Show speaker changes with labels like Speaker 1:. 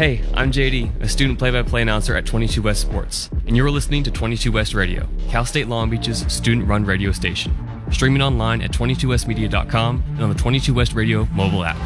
Speaker 1: Hey, I'm JD, a student play-by-play announcer at 22 West Sports, and you're listening to 22 West Radio, Cal State Long Beach's student-run radio station. Streaming online at 22westmedia.com and on the 22 West Radio mobile app.